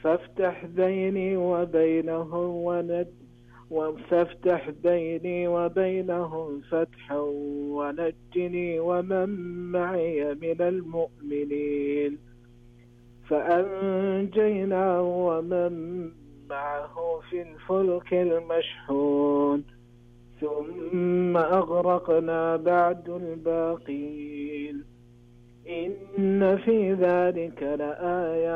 فافتح بيني وبينهم فتحا ونجني ومن معي من المؤمنين. فأنجيناه ومن معه في الفلك المشحون ثم أغرقنا بعد الباقين. إن في ذلك لآية